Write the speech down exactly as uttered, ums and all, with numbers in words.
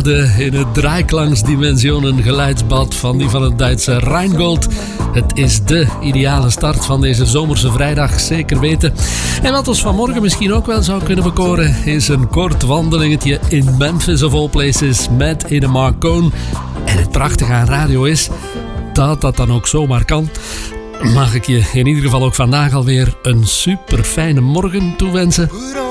Erde in het Dreiklangs-dimensionen geluidsbad van die van het Duitse Rheingold. Het is de ideale start van deze zomerse vrijdag, zeker weten. En wat ons vanmorgen misschien ook wel zou kunnen bekoren, is een kort wandelingetje in Memphis of all places met Ede Marcone. En het prachtige aan radio is dat dat dan ook zomaar kan. Mag ik je in ieder geval ook vandaag alweer een super fijne morgen toewensen.